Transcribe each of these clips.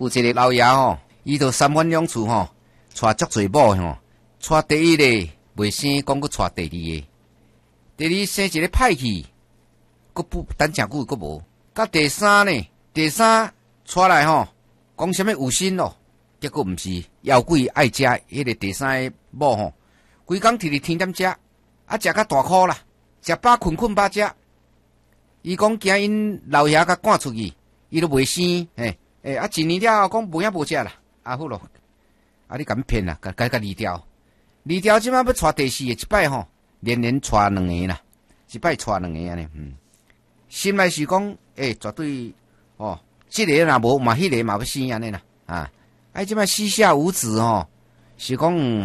有一个老爷吼，伊就三番两次吼，带足侪某吼，带第一个袂生，讲佮带第二个，第二生一个歹去，佮不等诚久佮无，甲第三呢，第三带来吼，讲啥物有心咯，结果毋是妖怪爱食迄个第三个某吼，规工直直天点食，啊食甲大箍啦，食饱困饱食。伊讲惊因老爷甲赶出去，伊都袂生，啊一年了讲无影无食啦，啊好咯，啊你甲阮骗啦，甲离掉，即摆要带第四个，一摆吼，连带两个啦，一摆带两个安尼，心内是讲，绝对哦，即个若无嘛，迄个嘛要生安尼啦，即摆膝下无子吼，是讲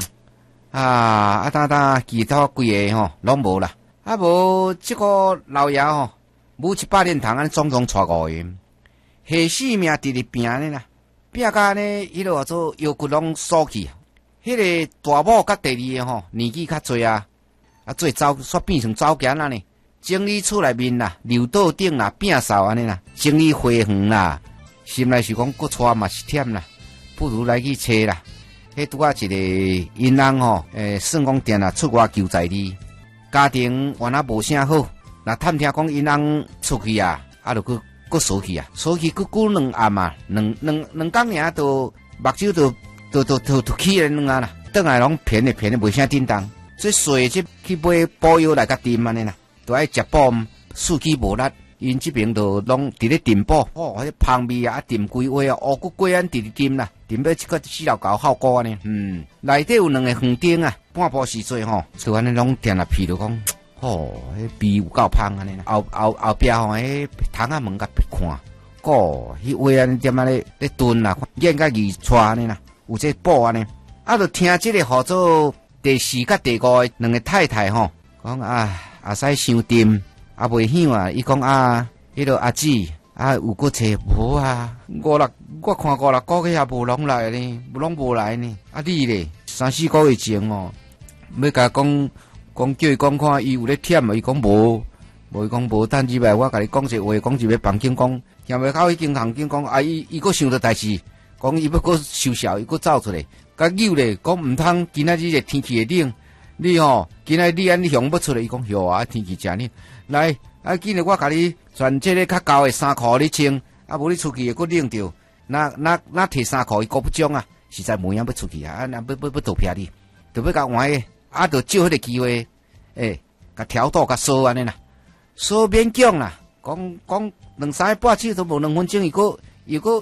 其他规个吼拢无啦，无即个老爷吼。母700年堂安总共带5个，下死命直直拼呢啦，拼甲呢，迄落做腰骨拢缩去。迄个大某甲第二个吼年纪较侪做走煞变成走行啦呢，整理厝内面啦，溜倒顶啦，变扫安尼啦，整理花园啦，心内是讲搁带嘛是忝啦，不如来去找啦。迄拄一个因翁吼，算讲定啦出外求财力，家庭原来无啥好。那探听讲因翁出去就搁锁去锁去搁2暗两工尔都目睭都起来两啦，倒来拢骗的袂啥叮当，所以水去买补药来甲炖安尼啦，都爱食补，士气无力，因这边都拢伫咧炖补，迄芳味炖规话乌骨粿安直直炖啦，炖要一个4老高效果安尼，内底有2个园丁半晡时做吼，就安尼拢定来屁就讲。迄味有够芳安尼啦，后壁吼，迄窗仔门甲看，迄话安尼点咧炖啦，演甲二撮安尼啦，有这补安尼，就听这个号做第4甲第5个2个太太吼，讲使伤甜，袂香伊讲迄个阿姊有搁找无我看5-6个月也无拢来呢，拢无来呢，你咧3-4个月前要甲讲叫伊讲看，伊有咧忝伊讲无，伊讲无，等入来我甲你讲一话，讲一个房间讲，行袂到迄间房间讲，伊搁想到代志，讲伊要搁收小，伊搁走出来，甲扭咧，讲毋通今仔日个天气会冷，你吼，今仔日安尼想要出来，伊讲天气真冷，来今日我甲你传这个较厚的衫裤你穿，无你出去会搁冷着，那摕衫裤伊搁不中实在无影要出去要倒撇你，就要甲换个。就借迄个机会，甲调度甲烧安尼啦，烧勉强啦，讲2-3个半小时都无2分钟，又搁又搁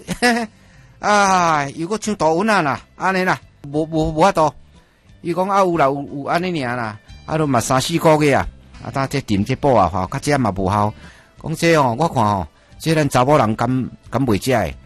唱大阮啦，安尼啦，无法度。伊讲有啦有安尼尔啦，都嘛3-4个月当这炖这补较这嘛无效。讲这我看这咱查某人敢袂食诶，